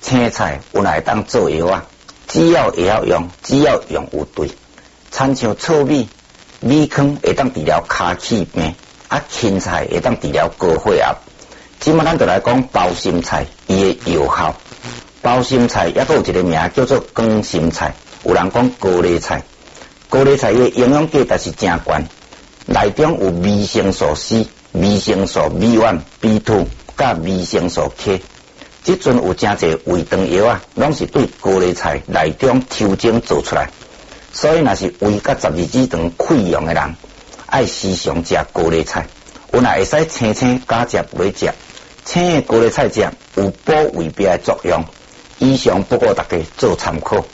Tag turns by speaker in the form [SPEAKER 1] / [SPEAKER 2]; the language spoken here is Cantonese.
[SPEAKER 1] 青菜有哪会当做药啊？只要会晓用，只要用有对，亲像糙米，米糠会当治疗骹气病，芹菜会当治疗高血压。即马咱就来讲包心菜，伊的药效。包心菜也阁有一个名叫做光心菜，有人讲高丽菜。高丽菜伊的营养价值是真悬，内中有维生素 C、维生素 B1、B2 甲维生素 K。即阵有真侪胃肠药啊，拢是对高丽菜内中抽精做出来。所以若是胃甲十二指肠溃疡的人，爱时常食高丽菜。有若会使青加汁来食。青的高丽菜汁有补胃壁的作用，以上不过大家做参考。